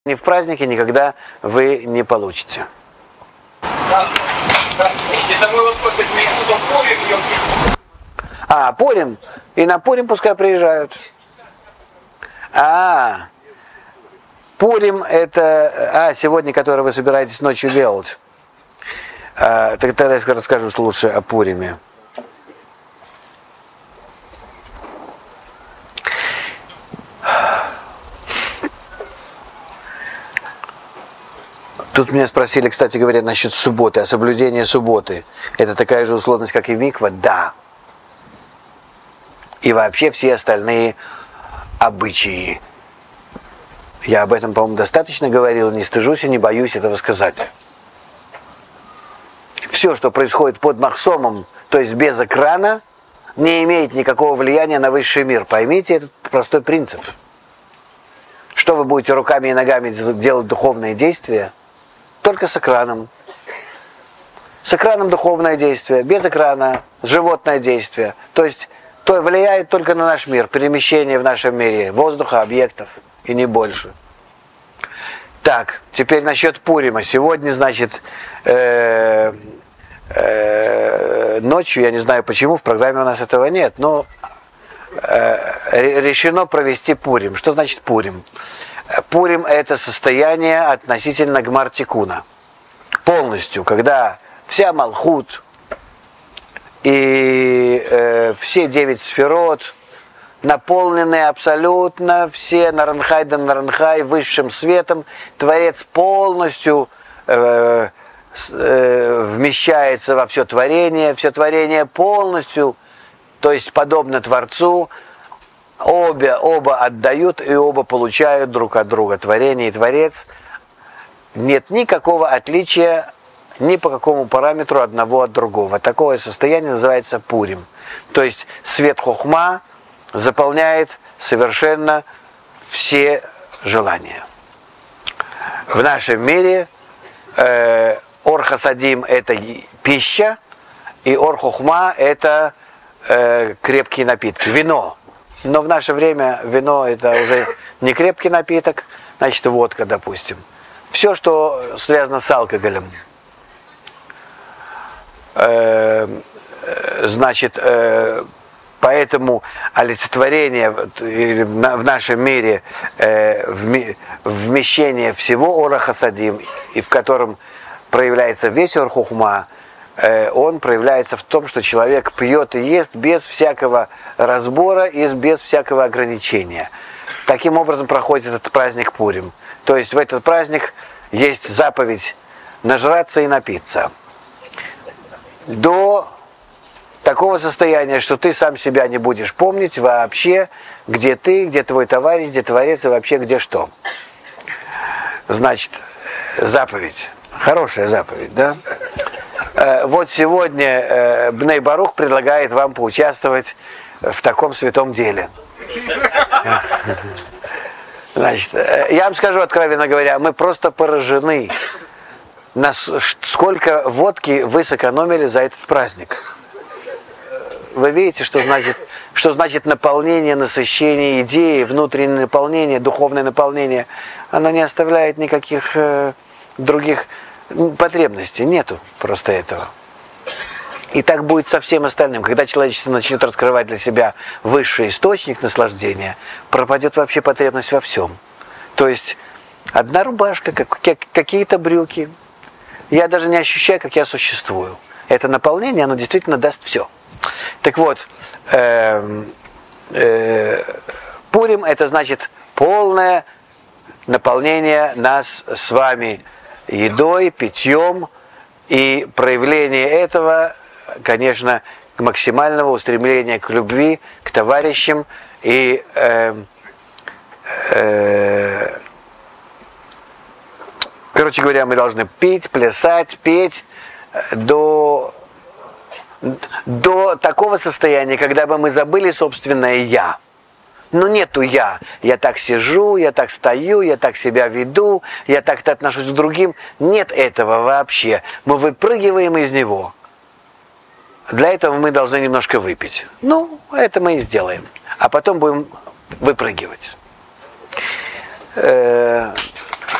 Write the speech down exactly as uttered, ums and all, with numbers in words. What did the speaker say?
Ни в празднике никогда вы не получите. А, Пурим. И на Пурим пускай приезжают. А, Пурим это... А, сегодня, который вы собираетесь ночью делать. А, тогда я расскажу лучше о Пуриме. Тут меня спросили, кстати говоря, насчет субботы, о соблюдении субботы. Это такая же условность, как и миква? Да. И вообще все остальные обычаи. Я об этом, по-моему, достаточно говорил, не стыжусь и не боюсь этого сказать. Все, что происходит под махсомом, то есть без экрана, не имеет никакого влияния на высший мир. Поймите этот простой принцип. Что вы будете руками и ногами делать духовные действия? Только с экраном. С экраном духовное действие, без экрана животное действие. То есть, то влияет только на наш мир, перемещение в нашем мире, воздуха, объектов, и не больше. Так, теперь насчет Пурима. Сегодня, значит, э, э, ночью, я не знаю почему, в программе у нас этого нет, но э, решено провести Пурим. Что значит Пурим? Пурим – это состояние относительно Гмар Тикуна. Полностью, когда вся Малхут и э, все девять сферот наполнены абсолютно, все Наранхай да Наранхай высшим светом, Творец полностью э, э, вмещается во все творение, все творение полностью, то есть подобно Творцу, Обе, оба отдают и оба получают друг от друга. Творение и Творец. Нет никакого отличия ни по какому параметру одного от другого. Такое состояние называется Пурим. То есть свет Хохма заполняет совершенно все желания. В нашем мире э, Ор Хасадим это пища, и Ор Хохма это э, крепкие напитки, вино. Но в наше время вино это уже не крепкий напиток, значит водка, допустим. Все, что связано с алкоголем. Э, значит, э, поэтому олицетворение в нашем мире, э, вмещение всего Ора Хасадим, и в котором проявляется весь Ор Хохма, он проявляется в том, что человек пьет и ест без всякого разбора и без всякого ограничения. Таким образом проходит этот праздник Пурим. То есть в этот праздник есть заповедь нажраться и напиться. До такого состояния, что ты сам себя не будешь помнить вообще, где ты, где твой товарищ, где Творец и вообще где что. Значит, заповедь. Хорошая заповедь, да? Вот сегодня Бней Барух предлагает вам поучаствовать в таком святом деле. Значит, я вам скажу откровенно говоря, мы просто поражены, сколько водки вы сэкономили за этот праздник. Вы видите, что значит, что значит наполнение, насыщение идеи, внутреннее наполнение, духовное наполнение. Оно не оставляет никаких э, других потребностей, нету просто этого. И так будет со всем остальным. Когда человечество начнет раскрывать для себя высший источник наслаждения, пропадет вообще потребность во всем. То есть одна рубашка, как, какие-то брюки. Я даже не ощущаю, как я существую. Это наполнение, оно действительно даст все. Так вот, э, э, Пурим это значит полное наполнение нас с вами едой, питьем, и проявление этого, конечно, к максимальному устремлению к любви, к товарищам, и э, э, короче говоря, мы должны пить, плясать, петь до, до такого состояния, когда бы мы забыли собственное «я». Но нету я. Я так сижу, я так стою, я так себя веду, я так-то отношусь к другим. Нет этого вообще. Мы выпрыгиваем из него. Для этого мы должны немножко выпить. Ну, это мы и сделаем. А потом будем выпрыгивать. Э-э-